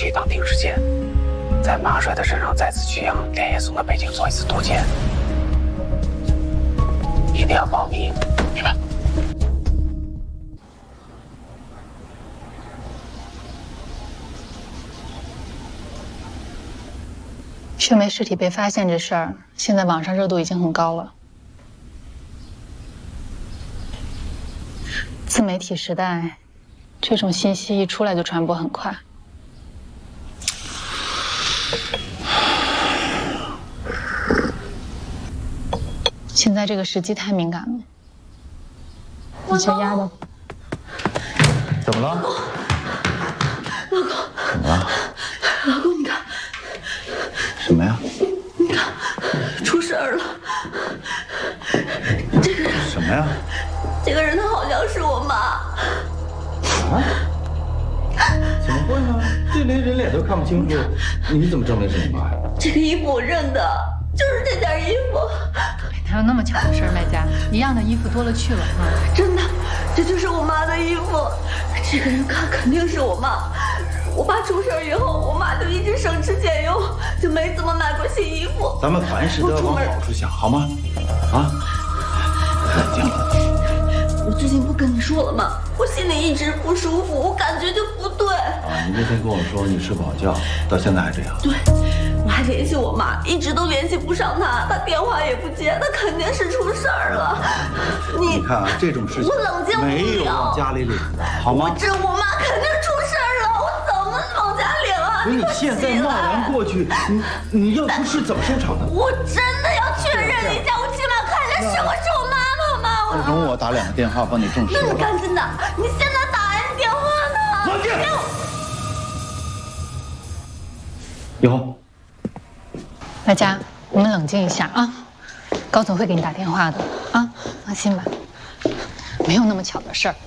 提当定时间，在马帅的身上再次取样，连夜送到北京做一次毒检。一定要保密，明白？ 秀梅尸体被发现这事儿，现在网上热度已经很高了。自媒体时代，这种信息一出来就传播很快。现在这个时机太敏感了，你这丫的， 怎么了？ 老公， 怎么了？ 老公，你看， 什么呀？ 你看，出事儿了。这个人什么呀？ 这个人他好像是我妈。 啊？怎么会呢？这连人脸都看不清楚，你怎么证明是你妈呀？ 这个衣服我认得，就是这件衣服。 哪有那么巧的事儿，卖家？一样的衣服多了去了啊！ 真的，这就是我妈的衣服。这个人看肯定是我妈。我爸出事以后，我妈就一直省吃俭用，就没怎么买过新衣服。 咱们凡事都要往好处想，好吗？啊，冷静。 我最近不跟你说了吗？我心里一直不舒服，我感觉就不对。 啊，你那天跟我说你睡不好觉，到现在还这样。 对，我还联系我妈，一直都联系不上她，她电话也不接，那肯定是出事儿了。 你看啊，这种事情我冷静不了， 没有往家里领的，好吗？ 我妈肯定出事儿了，我怎么往家领啊？ 不是你现在贸然过去，你要出事怎么收场呢？ 我真的要确认一下，我起码看一下是不是我妈妈吗？ 不容我打2个电话帮你证实。 那你赶紧的，你现在打人电话呢？ 冷静。以后， 大家，我们冷静一下啊！高总会给你打电话的啊，放心吧，没有那么巧的事儿。